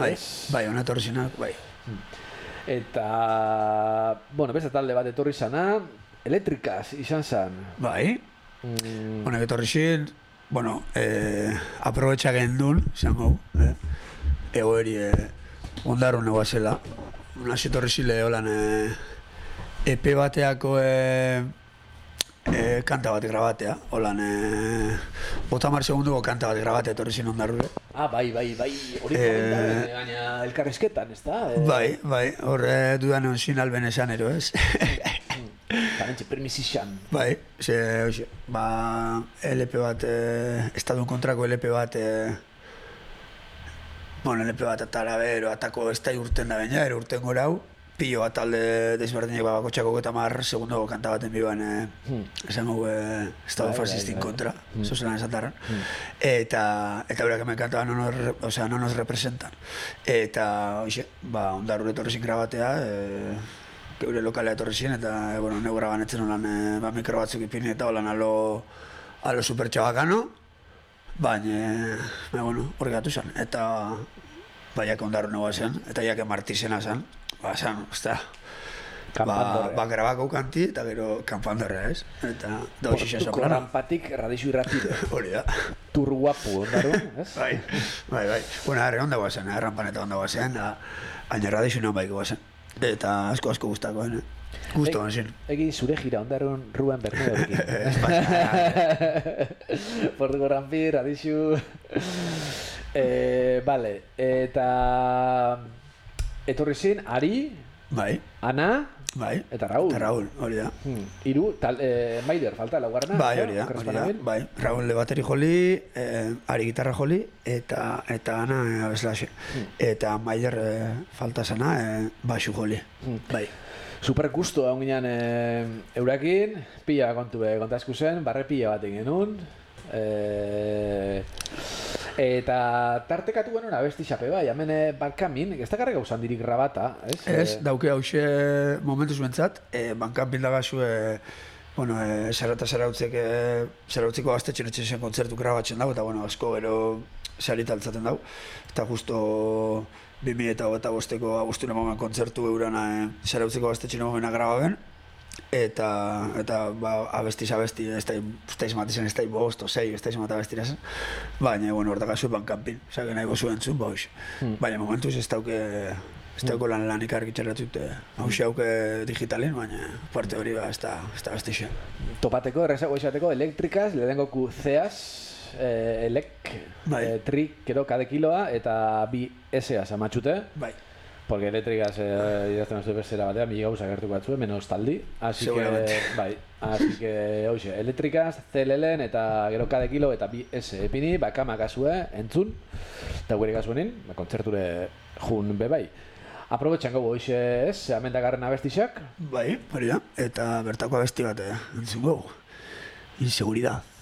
bai, ez? bai, hona etorri zinak, bai. Eta, bueno, beste talde bat etorri zana, Elektrikaz izan zan. Bai, honek etorri zin, bueno, aprobetxa gendun, izango, egoeri ondarun egoazela. Nasi etorri zile holan EP bateako kanta bat grabatea, holan botamar segunduko kanta bat grabatea etorri zin ondarrure. Bai, hori komentaren, baina elkarrizketan, ez da? Bai, hor dudan onzin alben esan ero, ez? Tarentxe permisizan. Bai, hoxe, LP bat, estadun kontrako LP bat, LP bat atara bero, atako ez da urten da baina, urten gora hau, pilo bat talde desberdinek bakotxako eta mar segundo kanta baten biban, esan dugu estadu fascistin kontra, zozelan esatarran, eta berak hemen kanta no nos representan. Eta, hoxe, ondarrure etorri zin grabatea, geure lokalea etorri ziren, eta, neu grabanetzen holan mikro batzuk ipini eta holan alo supertxabakano, baina, hori gatu zen, eta baiak ondarru nagoa zen, eta jake martizena zen, zen, grabako kanti, eta gero kanpandorrea, ez? Eta, da hoxi zen soprano. Rampatik radixu irratide. Hori da. Tur guapu, ondarru, ez? Bai. Bueno, ondagoa zen, rampaneta ondagoa zen, baina radixu nagoa baiko zen. Eta asko guztako, Gusto zen. Egin zure gira ondarrun Ruben Bermeorekin. Portuko rampi, radixu. Bale, eta etorri zin, Ari, bai, Ana, bai, eta Raúl. Eta Raúl, hori da. Hiru, Maider, falta, laugarna. Bai, hori da, bai. Raúl le bateri joli, Ari gitarra joli, eta Ana abeslaxe. Eta Maider falta zana, baxu joli, bai. Super gusto hau ginen eurakin, pila kontu kontazku zen, barre pila bat egin genuen. Eta tartekatu genuen abesti xape bai, hemen Bankamin, ez da karrega usan dirik grabata, ez? Ez, dauke hause momentu zuentzat, Bankamin dagazu, zarautzeko gaztetxen etxen zen kontzertu grabatzen dago, eta asko gero sarita altzaten dago, eta justo 2005ko abuztun emomen kontzertu eurana zarautzeko gaztetxen emomena grababen, eta abestiz, ez da izmatizen, ez da bost, sei, ez da izmat abestira zen, baina, hortakazu Bankampin, zake nahi gozu entzun, baina momentuz ez dauko lanik argitxerratut, hausi hauke digitalen, baina parte hori ez da bestixen. Topateko, errezago izateko, Elektrikaz, lehenengoku Zeaz, trik, kero, kade kiloa, eta bi S-az amatxute. Bai. Porque Elektrikaz idazten oso bezera batean, mi gauza gertuko batzue, menos taldi. Así que, hoxe, Elektrikaz, CLL-en eta gero kade kilo eta bi S epini, bakamak azue, entzun, eta gure gazuenin, kontzerture jun bebai. Aprobetxan gogo, hoxe ez, amendakarren abestixak? Bai, hori da, eta bertako abesti bat entzun gogo. Inseguridad.